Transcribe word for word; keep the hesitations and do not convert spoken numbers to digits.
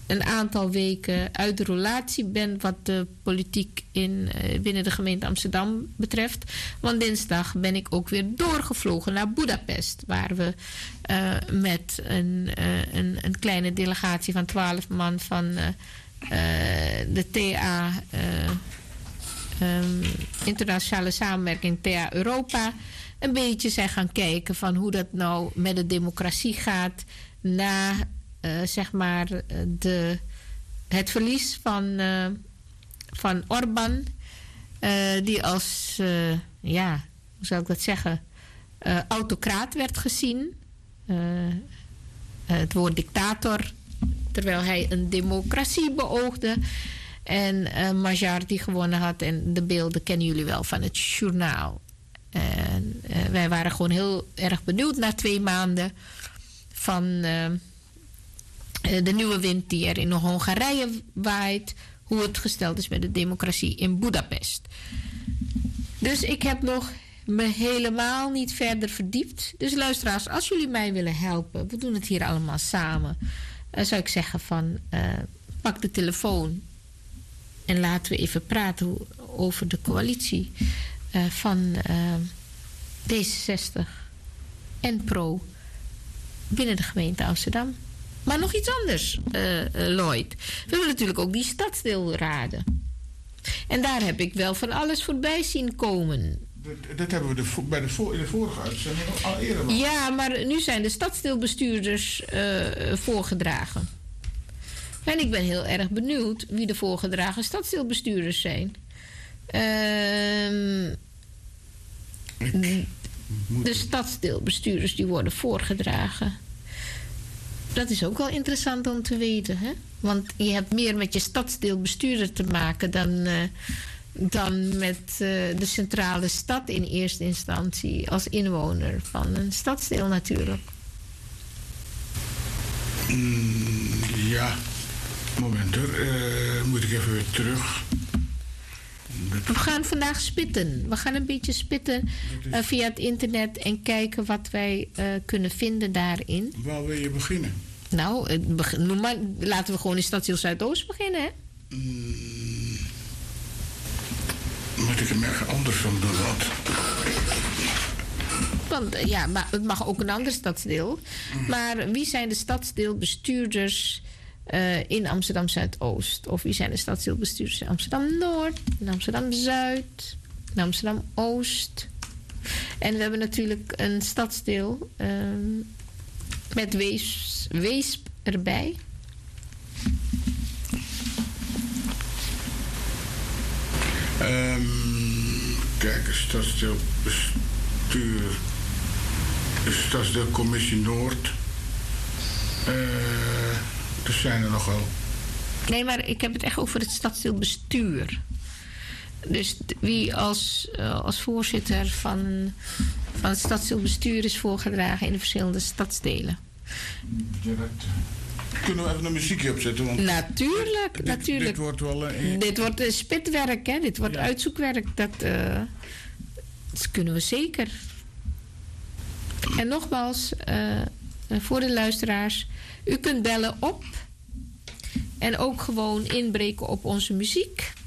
een aantal weken uit de relatie ben wat de politiek in, uh, binnen de gemeente Amsterdam betreft. Want dinsdag ben ik ook weer doorgevlogen naar Budapest, waar we uh, met een, uh, een, een kleine delegatie van twaalf man van uh, uh, de T A, uh, um, internationale samenwerking T A Europa, een beetje zijn gaan kijken van hoe dat nou met de democratie gaat na uh, zeg maar de, het verlies van, uh, van Orbán, uh, die als, uh, ja, hoe zou ik dat zeggen, uh, autocraat werd gezien. Uh, het woord dictator, terwijl hij een democratie beoogde. En uh, Magyar die gewonnen had. En de beelden kennen jullie wel van het journaal. En uh, wij waren gewoon heel erg benieuwd na twee maanden van uh, de nieuwe wind die er in Hongarije waait, hoe het gesteld is met de democratie in Budapest. Dus ik heb nog me helemaal niet verder verdiept. Dus luisteraars, als jullie mij willen helpen, we doen het hier allemaal samen, uh, zou ik zeggen van uh, pak de telefoon en laten we even praten over de coalitie uh, van uh, D zesenzestig en Pro binnen de gemeente Amsterdam. Maar nog iets anders, uh, uh, Lloyd. We hebben natuurlijk ook die stadsdeelraden. En daar heb ik wel van alles voorbij zien komen. Dat, dat hebben we de, bij de, in de vorige uitzending al eerder. Maar. Ja, maar nu zijn de stadsdeelbestuurders uh, voorgedragen. En ik ben heel erg benieuwd wie de voorgedragen stadsdeelbestuurders zijn. Uh, de stadsdeelbestuurders die worden voorgedragen. Dat is ook wel interessant om te weten, hè? Want je hebt meer met je stadsdeelbestuurder te maken dan, uh, dan met uh, de centrale stad in eerste instantie als inwoner van een stadsdeel natuurlijk. Mm, ja, moment hoor. Uh, moet ik even weer terug. We gaan vandaag spitten. We gaan een beetje spitten uh, via het internet en kijken wat wij uh, kunnen vinden daarin. Waar wil je beginnen? Nou, noem maar, laten we gewoon in Stadsdeel Zuidoost beginnen, hè? Mm, moet ik hem ergens anders van doen? Wat? Want ja, maar het mag ook een ander stadsdeel. Mm. Maar wie zijn de stadsdeelbestuurders uh, in Amsterdam Zuidoost? Of wie zijn de stadsdeelbestuurders in Amsterdam Noord, in Amsterdam Zuid, in Amsterdam Oost? En we hebben natuurlijk een stadsdeel uh, met Wees, Weesp erbij. Um, kijk, stadsdeelbestuur, stadsdeelcommissie Noord. Uh, er zijn er nogal. Nee, maar ik heb het echt over het stadsdeelbestuur. Dus wie als, uh, als voorzitter van, van het stadsdeelbestuur is voorgedragen in de verschillende stadsdelen. Ja, dat, kunnen we even een muziekje opzetten? Want natuurlijk, dit, natuurlijk. Dit wordt wel uh, dit wordt uh, spitwerk, hè? Dit wordt ja. uitzoekwerk. Dat, uh, dat kunnen we zeker. En nogmaals, uh, voor de luisteraars, u kunt bellen op en ook gewoon inbreken op onze muziek.